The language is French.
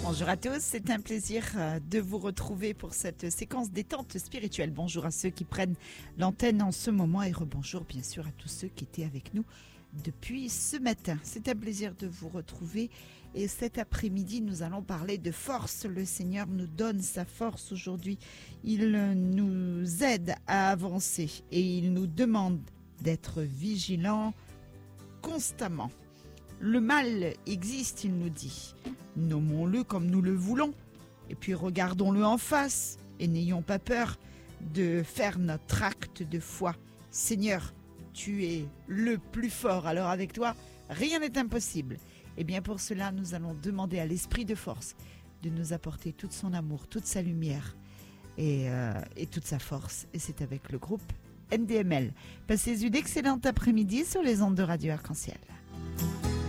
Bonjour à tous, c'est un plaisir de vous retrouver pour cette séquence détente spirituelle. Bonjour à ceux qui prennent l'antenne en ce moment et rebonjour bien sûr à tous ceux qui étaient avec nous depuis ce matin. C'est un plaisir de vous retrouver et cet après-midi nous allons parler de force. Le Seigneur nous donne sa force aujourd'hui. Il nous aide à avancer et il nous demande d'être vigilants constamment. Le mal existe, il nous dit. Nommons-le comme nous le voulons. Et puis regardons-le en face et n'ayons pas peur de faire notre acte de foi. Seigneur, tu es le plus fort. Alors avec toi, rien n'est impossible. Et bien pour cela, nous allons demander à l'Esprit de force de nous apporter tout son amour, toute sa lumière et toute sa force. Et c'est avec le groupe NDML. Passez une excellente après-midi sur les ondes de Radio Arc-en-Ciel.